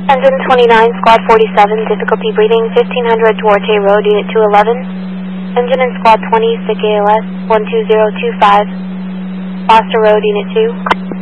Engine 29, Squad 47, difficulty breathing, 1500 Duarte Road, Unit 211. Engine in Squad 20, SIC ALS 12025, Foster Road, Unit 2.